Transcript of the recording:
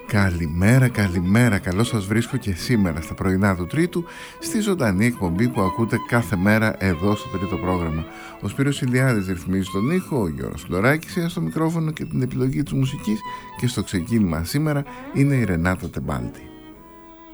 Καλημέρα, καλημέρα, καλώς σας βρίσκω και σήμερα στα πρωινά του Τρίτου στη ζωντανή εκπομπή που ακούτε κάθε μέρα εδώ στο τρίτο πρόγραμμα. Ο Σπύρος Ηλιάδης ρυθμίζει τον ήχο, ο Γιώργος Φλωράκης στο μικρόφωνο και την επιλογή της μουσικής και στο ξεκίνημα σήμερα είναι η Ρενάτα Τεμπάλτη.